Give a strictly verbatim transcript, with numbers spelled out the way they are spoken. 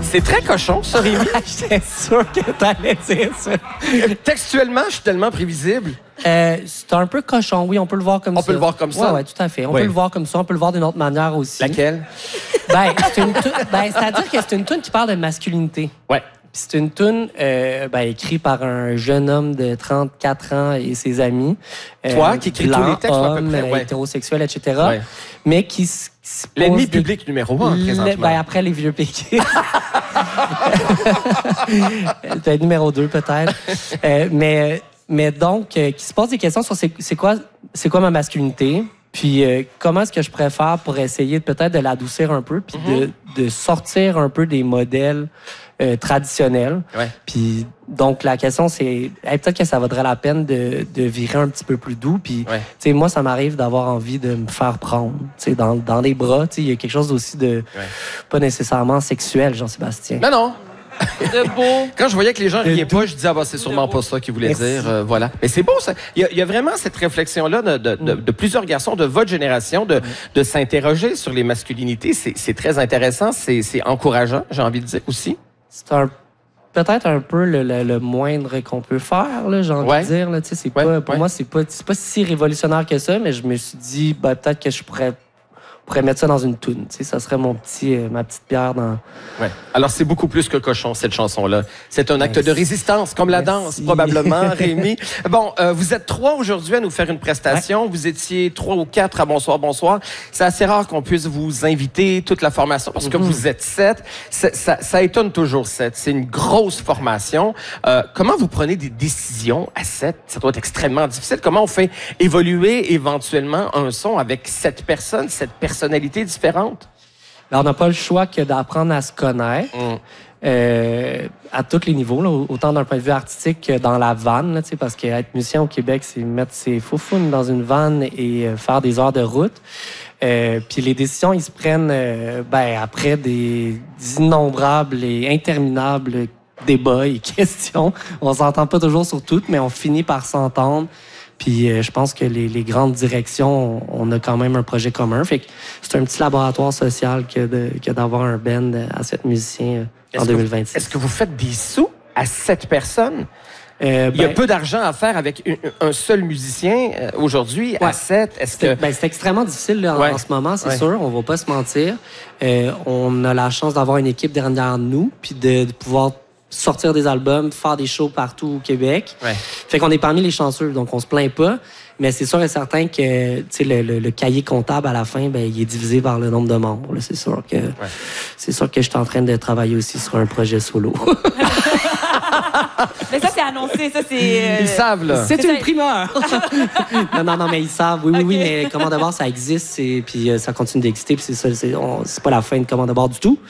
C'est très cochon, ça, Rémi. J'étais sûr que t'allais dire ça. Textuellement, je suis tellement prévisible. Euh, c'est un peu cochon, oui, on peut le voir comme on ça. On peut le voir comme ça? Oui, ouais, tout à fait. On oui. peut le voir comme ça, on peut le voir d'une autre manière aussi. Laquelle? Ben, c'est une toune, ben, c'est-à-dire que c'est une toune qui parle de masculinité. Ouais. Puis c'est une toune euh, ben, écrite par un jeune homme de trente-quatre ans et ses amis. Toi, euh, qui écris tous les textes, homme, à peu près, ouais. hétérosexuel, et cetera. Ouais. Mais qui, qui L'ennemi des... public numéro un, présentement. Ben, après les vieux péquistes. Peut-être numéro deux, peut-être. euh, mais, mais donc, euh, qui se pose des questions sur c'est, c'est, quoi, c'est quoi ma masculinité? Puis euh, comment est-ce que je préfère pour essayer peut-être de l'adoucir un peu, puis mm-hmm. de, de sortir un peu des modèles euh, traditionnels. Ouais. Puis donc la question c'est, hey, peut-être que ça vaudrait la peine de, de virer un petit peu plus doux. Puis ouais. tu sais, moi ça m'arrive d'avoir envie de me faire prendre, tu sais, dans dans les bras. Tu sais, il y a quelque chose aussi de ouais. pas nécessairement sexuel, Jean-Sébastien. Non non. De beau. Quand je voyais que les gens riaient pas, je disais, ah, bah, c'est sûrement pas ça qu'ils voulaient Merci. dire. Euh, voilà. Mais c'est beau, ça. Il y, a, il y a vraiment cette réflexion-là de, de, de, de plusieurs garçons de votre génération de, de s'interroger sur les masculinités. C'est, c'est très intéressant. C'est, c'est encourageant, j'ai envie de dire aussi. C'est un, peut-être un peu le, le, le moindre qu'on peut faire, là, j'ai envie ouais. de dire. Là. C'est ouais. pas, pour ouais. moi, c'est pas, c'est pas si révolutionnaire que ça, mais je me suis dit, ben, peut-être que je pourrais. pourrais mettre ça dans une toune. Tu sais, ça serait mon petit, euh, ma petite pierre dans... Ouais. Alors, c'est beaucoup plus que cochon, cette chanson-là. C'est un acte Merci. de résistance, comme la Merci. danse, probablement, Rémi. Bon, euh, vous êtes trois aujourd'hui à nous faire une prestation. Ouais. Vous étiez trois ou quatre à Bonsoir, Bonsoir. C'est assez rare qu'on puisse vous inviter toute la formation parce que mm-hmm. vous êtes sept. Ça, ça, ça étonne toujours sept. C'est une grosse formation. Euh, comment vous prenez des décisions à sept? Ça doit être extrêmement difficile. Comment on fait évoluer éventuellement un son avec sept personnes, sept personnes personnalités différentes? Alors, on n'a pas le choix que d'apprendre à se connaître mm. euh, à tous les niveaux, là, autant d'un point de vue artistique que dans la vanne, là, parce qu'être musicien au Québec, c'est mettre ses foufounes dans une vanne et euh, faire des heures de route. Euh, puis les décisions, ils se prennent euh, ben, après des innombrables et interminables débats et questions. On s'entend pas toujours sur toutes, mais on finit par s'entendre. Puis euh, je pense que les, les grandes directions, on a quand même un projet commun. Fait que c'est un petit laboratoire social que, de, que d'avoir un band à sept musiciens en deux mille vingt-six. Est-ce que vous faites des sous à sept personnes? Euh, ben, Il y a peu d'argent à faire avec une, un seul musicien euh, aujourd'hui ouais. à sept. Est-ce que... Ben, c'est extrêmement difficile là, ouais. en, en ce moment, c'est ouais. sûr. On va pas se mentir. Euh, on a la chance d'avoir une équipe derrière nous puis de, de pouvoir sortir des albums, faire des shows partout au Québec. Ouais. Fait qu'on est parmi les chanceux, donc on se plaint pas. Mais c'est sûr et certain que le, le, le cahier comptable à la fin, ben, il est divisé par le nombre de membres. Là. C'est sûr que ouais. c'est sûr que je suis en train de travailler aussi sur un projet solo. Mais ça, c'est annoncé. Ça, c'est, euh... Ils savent, là. C'est, c'est une ça... primeur. non, non, non, mais ils savent. Oui, okay. oui, oui, mais Commande à bord, ça existe. Et puis, euh, ça continue d'exister. Puis, c'est ça. C'est, on, c'est pas la fin de Commande à bord du tout.